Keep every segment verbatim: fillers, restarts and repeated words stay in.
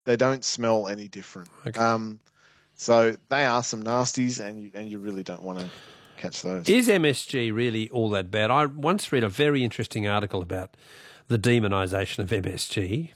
they don't smell any different. Okay. Um, so they are some nasties, and you and you really don't want to catch those. Is M S G really all that bad? I once read a very interesting article about the demonisation of M S G,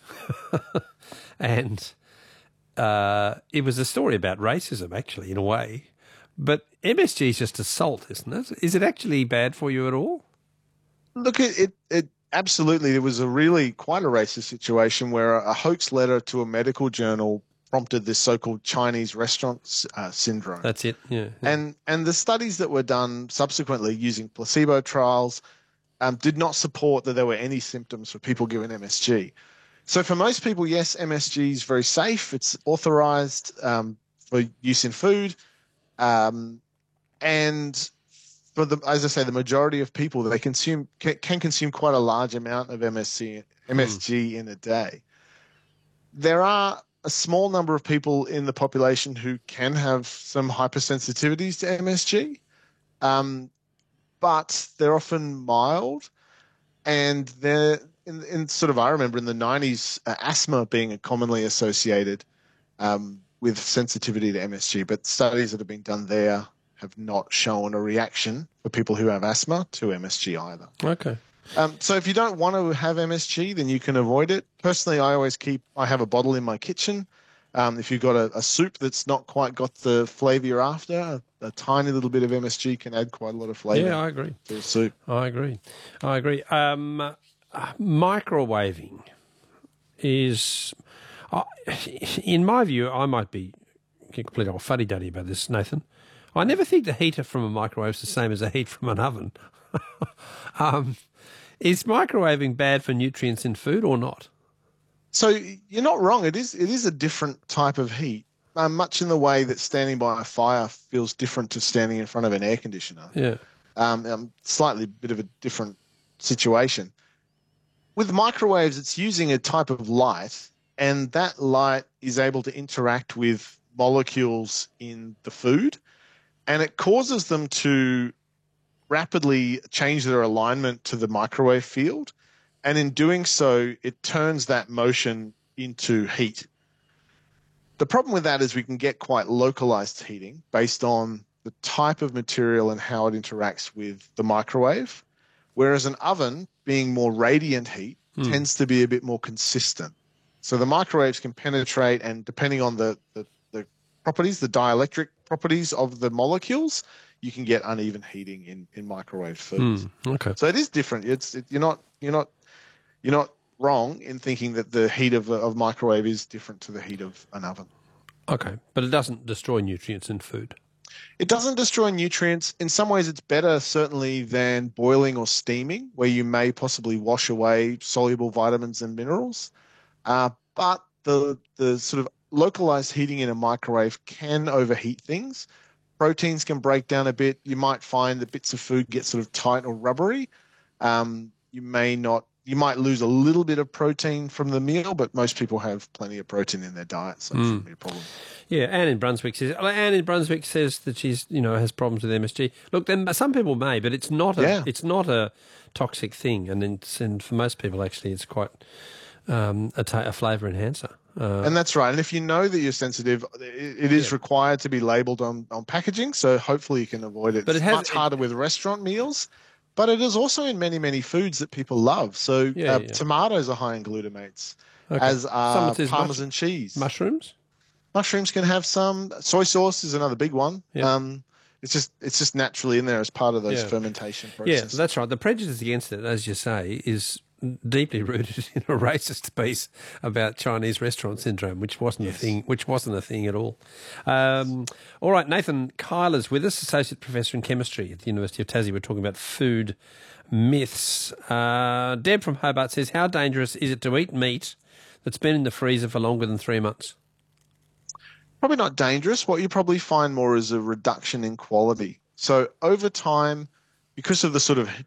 and uh, it was a story about racism, actually, in a way. But M S G is just a salt, isn't it? Is it actually bad for you at all? Look, it, it, it absolutely. There was a really quite a racist situation where a, a hoax letter to a medical journal prompted this so-called Chinese restaurant uh, syndrome. That's it. Yeah, yeah. And and the studies that were done subsequently using placebo trials um, did not support that there were any symptoms for people given M S G. So for most people, yes, M S G is very safe. It's authorized um, for use in food. Um, and for the, as I say, the majority of people, they consume can, can consume quite a large amount of M S G, M S G in a day. There are a small number of people in the population who can have some hypersensitivities to M S G, um, but they're often mild, and they're in, in sort of I remember in the nineties, uh, asthma being commonly associated um, with sensitivity to M S G, but studies that have been done there have not shown a reaction for people who have asthma to M S G either. Okay. Um, so if you don't want to have M S G, then you can avoid it. Personally, I always keep, I have a bottle in my kitchen. Um, if you've got a, a soup that's not quite got the flavour you're after, a, a tiny little bit of M S G can add quite a lot of flavour. Yeah, I agree. To a soup. I agree. I agree. Um, uh, microwaving is, uh, in my view, I might be completely old fuddy-duddy about this, Nathan. I never think the heat from a microwave is the same as the heat from an oven. um, is microwaving bad for nutrients in food or not? So you're not wrong. It is it is a different type of heat, uh, much in the way that standing by a fire feels different to standing in front of an air conditioner. Yeah. Um, um, slightly bit of a different situation. With microwaves, it's using a type of light, and that light is able to interact with molecules in the food, and it causes them to rapidly change their alignment to the microwave field. And in doing so, it turns that motion into heat. The problem with that is we can get quite localized heating based on the type of material and how it interacts with the microwave, whereas an oven, being more radiant heat, Hmm. tends to be a bit more consistent. So the microwaves can penetrate, and depending on the, the, the properties, the dielectric properties of the molecules, you can get uneven heating in, in microwave foods. Hmm. Okay. So it is different. It's it, you're not you're not you're not wrong in thinking that the heat of of microwave is different to the heat of an oven. Okay, but it doesn't destroy nutrients in food. It doesn't destroy nutrients. In some ways, it's better certainly than boiling or steaming, where you may possibly wash away soluble vitamins and minerals. Uh, but the the sort of localized heating in a microwave can overheat things. Proteins can break down a bit. You might find that bits of food get sort of tight or rubbery. Um, you may not. You might lose a little bit of protein from the meal, but most people have plenty of protein in their diet, so it shouldn't be a problem. Yeah, Anne in Brunswick says. Anne in Brunswick says that she's, you know, has problems with M S G. Look, then some people may, but it's not a, Yeah. it's not a toxic thing, and then, and for most people, actually, it's quite um, a, ta- a flavour enhancer. Uh, And that's right. And if you know that you're sensitive, it, it is Yeah. required to be labelled on, on packaging. So hopefully you can avoid it. But it It's has- much harder with restaurant meals, but it is also in many, many foods that people love. So Yeah, uh, yeah. tomatoes are high in glutamates, okay. as are Someone says Parmesan mush- cheese. mushrooms. Mushrooms can have some. Soy sauce is another big one. Yeah. Um, it's just it's just naturally in there as part of those Yeah. fermentation Yeah, processes. that's right. The prejudice against it, as you say, is deeply rooted in a racist piece about Chinese restaurant syndrome, which wasn't Yes. a thing. Which wasn't a thing at all. Um, all right, Nathan Kyle is with us, associate professor in chemistry at the University of Tassie. We're talking about food myths. Uh, Deb from Hobart says, "How dangerous is it to eat meat that's been in the freezer for longer than three months?" Probably not dangerous. What you probably find more is a reduction in quality. So over time, because of the sort of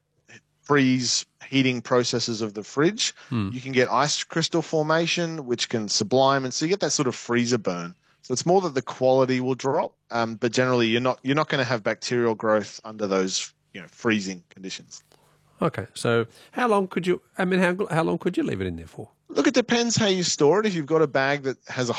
freeze heating processes of the fridge, you can get ice crystal formation, which can sublime, and so you get that sort of freezer burn. So it's more that the quality will drop, um, but generally you're not you're not going to have bacterial growth under those you know freezing conditions. Okay, so how long could you? I mean, how how long could you leave it in there for? Look, it depends how you store it. If you've got a bag that has a